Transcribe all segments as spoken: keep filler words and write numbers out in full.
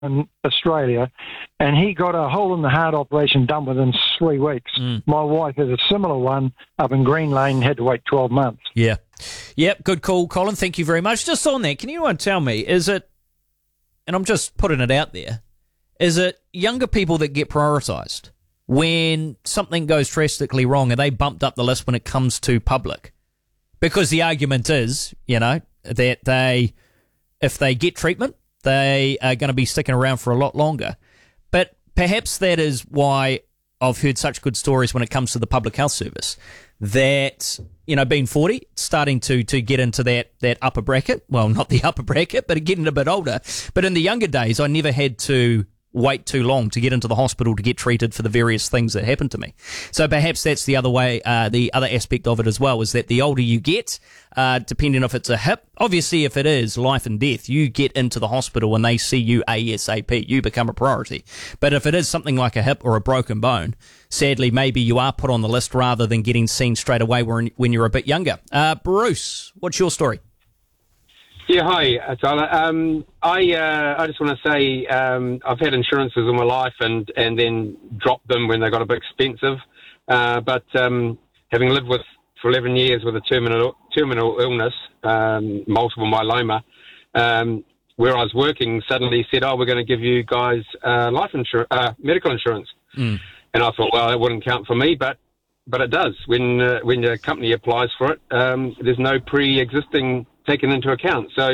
in Australia, and he got a hole in the heart operation done within three weeks. Mm. My wife has a similar one up in Green Lane, had to wait twelve months. Yeah. Yep, good call, Colin. Thank you very much. Just on that, can anyone tell me, is it, and I'm just putting it out there, is it younger people that get prioritised when something goes drastically wrong? Are they bumped up the list when it comes to public? Because the argument is, you know, that they, if they get treatment, they are going to be sticking around for a lot longer. But perhaps that is why I've heard such good stories when it comes to the public health service, that, you know, being forty, starting to to get into that, that upper bracket. Well, not the upper bracket, but getting a bit older. But in the younger days, I never had to wait too long to get into the hospital to get treated for the various things that happened to me. So perhaps that's the other way, uh, the other aspect of it as well, is that the older you get, uh, depending if it's a hip, obviously if it is life and death, you get into the hospital and they see you ASAP, you become a priority. But if it is something like a hip or a broken bone, sadly maybe you are put on the list rather than getting seen straight away when, when you're a bit younger. Uh, Bruce, what's your story? Yeah, hi, Tyler. Um, I uh, I just want to say um, I've had insurances all my life and, and then dropped them when they got a bit expensive. Uh, but um, having lived with for eleven years with a terminal terminal illness, um, multiple myeloma, um, where I was working, suddenly said, "Oh, we're going to give you guys uh, life insurance, uh, medical insurance." Mm. And I thought, well, that wouldn't count for me, but but it does. When uh, when a company applies for it, um, there's no pre-existing taken into account. So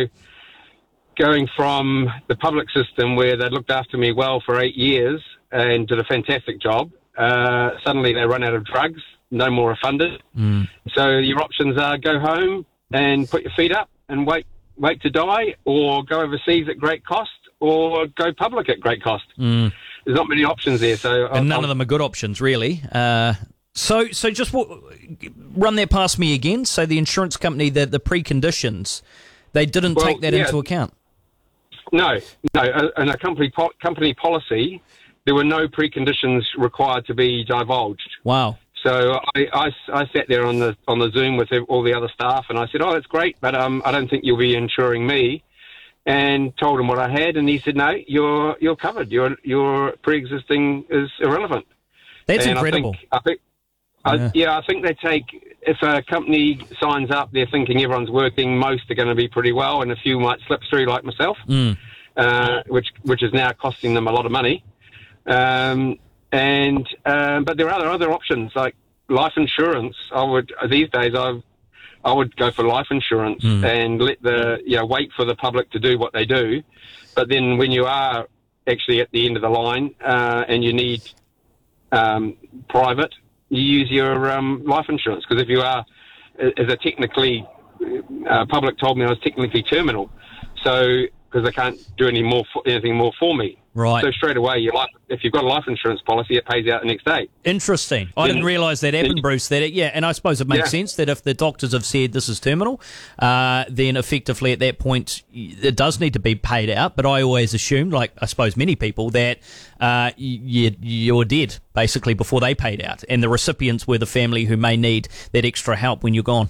going from the public system where they looked after me well for eight years and did a fantastic job, uh, suddenly they run out of drugs, no more are funded. Mm. So your options are go home and put your feet up and wait wait to die, or go overseas at great cost, or go public at great cost. Mm. There's not many options there. So and I'll, none I'll, of them are good options, really. Uh So, so just w- run that past me again. So the insurance company, the, the preconditions, they didn't well, take that yeah. into account? No, no. In a company po- company policy, there were no preconditions required to be divulged. Wow. So I, I, I sat there on the on the Zoom with all the other staff, and I said, "Oh, that's great, but um, I don't think you'll be insuring me." And told him what I had, and he said, "No, you're you're covered. Your your pre-existing is irrelevant." That's and incredible. I think, I think Yeah. I, yeah, I think they take, if a company signs up, they're thinking everyone's working, most are going to be pretty well, and a few might slip through like myself, mm. uh, which which is now costing them a lot of money. Um, and um, But there are other, other options, like life insurance. I would, these days, I I would go for life insurance mm. and let the, you know, wait for the public to do what they do. But then when you are actually at the end of the line uh, and you need um, private, you use your um, life insurance, because if you are, as a technically, uh, public told me I was technically terminal, so because they can't do any more for, anything more for me. Right. So straight away, your life, if you've got a life insurance policy, it pays out the next day. Interesting. I then, didn't realise that happened, Bruce. That it, yeah, and I suppose it makes yeah. sense that if the doctors have said this is terminal, uh, then effectively at that point it does need to be paid out. But I always assumed, like I suppose many people, that uh, you, you're dead basically before they paid out, and the recipients were the family who may need that extra help when you're gone.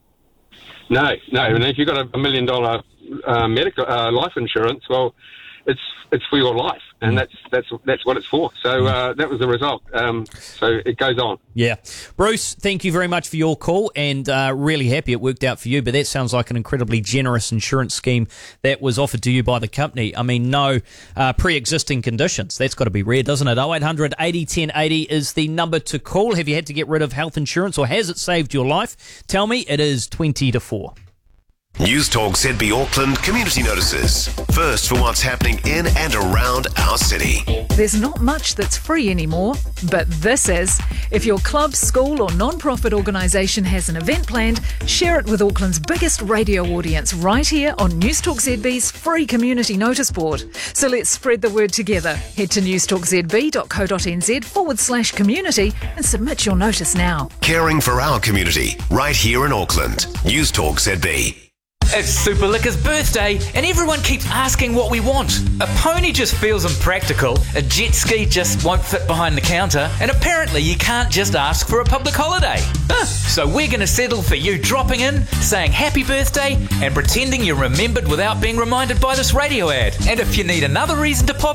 No, no. And if you've got a, a million dollar uh, medical uh, life insurance, well, it's it's for your life, and that's that's that's what it's for. So uh, that was the result. Um, so it goes on. Yeah, Bruce, thank you very much for your call, and uh, really happy it worked out for you. But that sounds like an incredibly generous insurance scheme that was offered to you by the company. I mean, no uh, pre-existing conditions. That's got to be rare, doesn't it? oh eight hundred eighty ten eighty is the number to call. Have you had to get rid of health insurance, or has it saved your life? Tell me. It is twenty to four. News Talk Z B Auckland Community Notices. First for what's happening in and around our city. There's not much that's free anymore, but this is. If your club, school or non-profit organisation has an event planned, share it with Auckland's biggest radio audience right here on News Talk Z B's free community notice board. So let's spread the word together. Head to newstalkzb.co.nz forward slash community and submit your notice now. Caring for our community right here in Auckland. News Talk Z B. It's Super Liquor's birthday, and everyone keeps asking what we want. A pony just feels impractical, a jet ski just won't fit behind the counter, and apparently you can't just ask for a public holiday. Huh. So we're going to settle for you dropping in, saying happy birthday, and pretending you're remembered without being reminded by this radio ad. And if you need another reason to pop